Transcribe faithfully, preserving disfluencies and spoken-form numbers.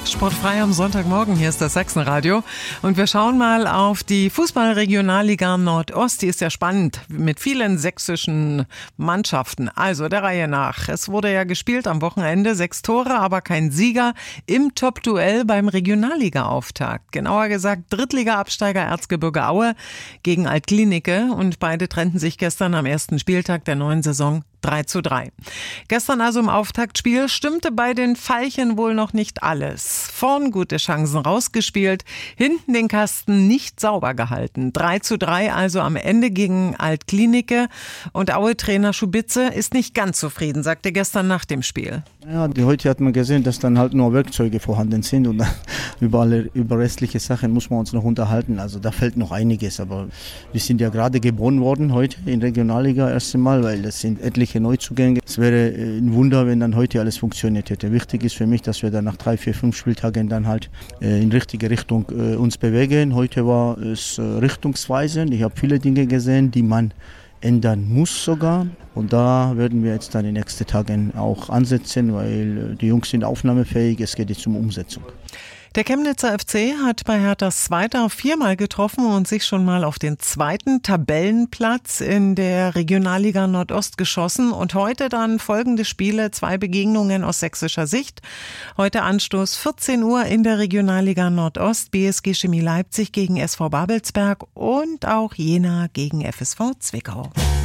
Sportfrei am Sonntagmorgen, hier ist das Sachsenradio und wir schauen mal auf die Fußball-Regionalliga Nordost. Die ist ja spannend mit vielen sächsischen Mannschaften. Also der Reihe nach. Es wurde ja gespielt am Wochenende, sechs Tore, aber kein Sieger im Top-Duell beim Regionalliga-Auftakt. Genauer gesagt Drittliga-Absteiger Erzgebirge Aue gegen Alt-Glienicke und beide trennten sich gestern am ersten Spieltag der neuen Saison drei zu drei. Gestern also im Auftaktspiel stimmte bei den Veilchen wohl noch nicht alles. Vorn gute Chancen rausgespielt, hinten den Kasten nicht sauber gehalten. drei zu drei also am Ende gegen Alt-Glienicke. Und Aue-Trainer Schubitze ist nicht ganz zufrieden, sagte gestern nach dem Spiel. Ja, heute hat man gesehen, dass dann halt nur Werkzeuge vorhanden sind und über alle über restliche Sachen muss man uns noch unterhalten. Also da fällt noch einiges, aber wir sind ja gerade geboren worden heute in Regionalliga erste Mal, weil das sind etliche Neuzugänge. Es wäre ein Wunder, wenn dann heute alles funktioniert hätte. Wichtig ist für mich, dass wir dann nach drei, vier, fünf Spieltagen dann halt in richtige Richtung uns bewegen. Heute war es richtungsweisend. Ich habe viele Dinge gesehen, die man ändern muss sogar. Und da werden wir jetzt dann in den nächsten Tagen auch ansetzen, weil die Jungs sind aufnahmefähig. Es geht jetzt um Umsetzung. Der Chemnitzer F C hat bei Herthas Zweiter viermal getroffen und sich schon mal auf den zweiten Tabellenplatz in der Regionalliga Nordost geschossen. Und heute dann folgende Spiele, zwei Begegnungen aus sächsischer Sicht. Heute Anstoß vierzehn Uhr in der Regionalliga Nordost, B S G Chemie Leipzig gegen S V Babelsberg und auch Jena gegen F S V Zwickau.